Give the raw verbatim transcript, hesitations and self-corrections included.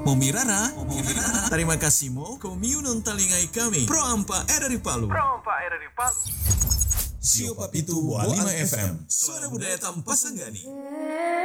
Momirara, Momirara. Terima kasih mo, komiu non talingai kami. Pro Ampa era di Palu. Pro Ampa era di Palu. Sio Papitu Buah lima F M. Suara budaya tanpa sanggani.